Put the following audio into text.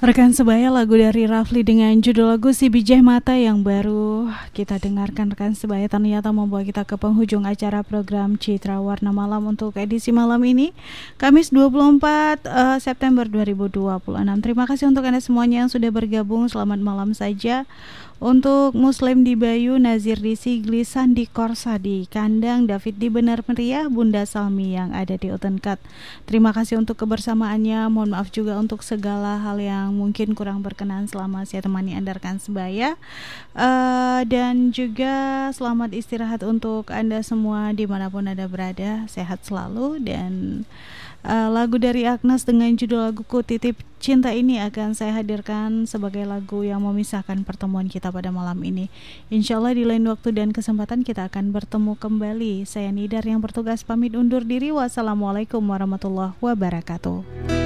Rekan sebaya, lagu dari Rafli dengan judul lagu Si Bijih Mata yang baru kita dengarkan rekan sebaya ternyata membawa kita ke penghujung acara program Citra Warna Malam untuk edisi malam ini, Kamis 24 September 2026. Terima kasih untuk Anda semuanya yang sudah bergabung. Selamat malam saja untuk Muslim di Bayu, Nazir di Sigli, Sandi Korsa di Kandang, David di Benar Meriah, Bunda Salmi yang ada di Utenkat. Terima kasih untuk kebersamaannya. Mohon maaf juga untuk segala hal yang mungkin kurang berkenan selama saya temani Anda rekan sebaya. Dan juga selamat istirahat untuk Anda semua dimanapun Anda berada. Sehat selalu. Dan lagu dari Agnes dengan judul laguku Titip Cinta ini akan saya hadirkan sebagai lagu yang memisahkan pertemuan kita pada malam ini. Insya Allah di lain waktu dan kesempatan kita akan bertemu kembali. Saya Nidar yang bertugas pamit undur diri. Wassalamualaikum warahmatullahi wabarakatuh.